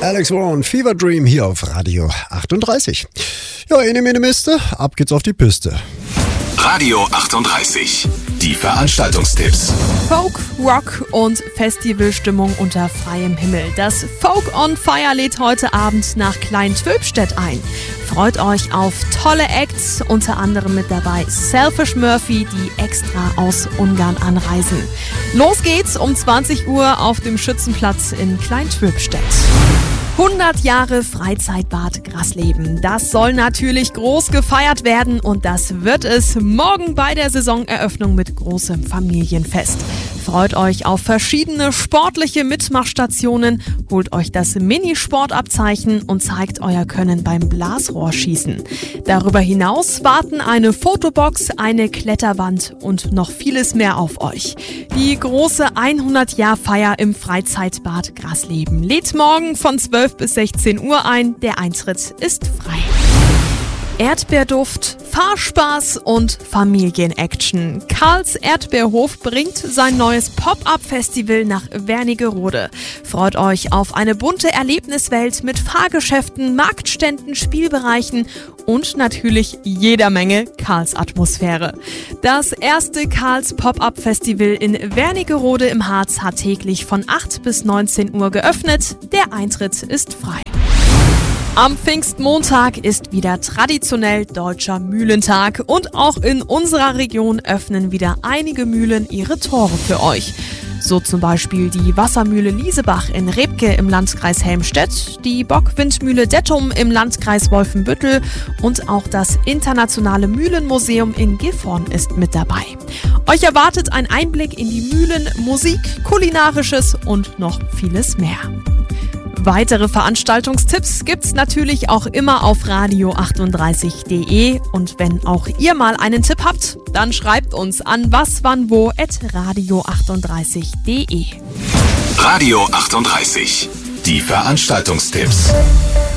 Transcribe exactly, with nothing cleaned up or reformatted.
Alex Warren, Fever Dream hier auf Radio achtunddreißig. Ja, eine Mene Miste, ab geht's auf die Piste. Radio achtunddreißig, die Veranstaltungstipps. Folk, Rock und Festivalstimmung unter freiem Himmel. Das Folk on Fire lädt heute Abend nach Klein-Twülpstedt ein. Freut euch auf tolle Acts, unter anderem mit dabei Selfish Murphy, die extra aus Ungarn anreisen. Los geht's um zwanzig Uhr auf dem Schützenplatz in Klein-Twülpstedt. hundert Jahre Freizeitbad Grasleben. Das soll natürlich groß gefeiert werden und das wird es morgen bei der Saisoneröffnung mit großem Familienfest. Freut euch auf verschiedene sportliche Mitmachstationen, holt euch das Minisportabzeichen und zeigt euer Können beim Blasrohrschießen. Darüber hinaus warten eine Fotobox, eine Kletterwand und noch vieles mehr auf euch. Die große hundert-Jahr-Feier im Freizeitbad Grasleben lädt morgen von zwölf bis sechzehn Uhr ein. Der Eintritt ist frei. Erdbeerduft, Fahrspaß und Familienaction. Karls Erdbeerhof bringt sein neues Pop-Up-Festival nach Wernigerode. Freut euch auf eine bunte Erlebniswelt mit Fahrgeschäften, Marktständen, Spielbereichen und natürlich jeder Menge Karls-Atmosphäre. Das erste Karls Pop-Up-Festival in Wernigerode im Harz hat täglich von acht bis neunzehn Uhr geöffnet. Der Eintritt ist frei. Am Pfingstmontag ist wieder traditionell Deutscher Mühlentag und auch in unserer Region öffnen wieder einige Mühlen ihre Tore für euch. So zum Beispiel die Wassermühle Liesebach in Rebke im Landkreis Helmstedt, die Bockwindmühle Dettum im Landkreis Wolfenbüttel und auch das Internationale Mühlenmuseum in Gifhorn ist mit dabei. Euch erwartet ein Einblick in die Mühlen, Musik, Kulinarisches und noch vieles mehr. Weitere Veranstaltungstipps gibt's natürlich auch immer auf radio achtunddreißig punkt de und wenn auch ihr mal einen Tipp habt, dann schreibt uns an waswannwo at radio achtunddreißig punkt de. Radio achtunddreißig, die Veranstaltungstipps.